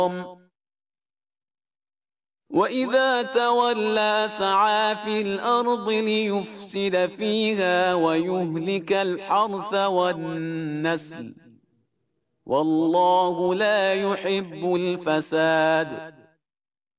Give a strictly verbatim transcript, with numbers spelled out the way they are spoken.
وإذا تولى سعى في الأرض ليفسد فيها ويهلك الحرث والنسل والله لا يحب الفساد.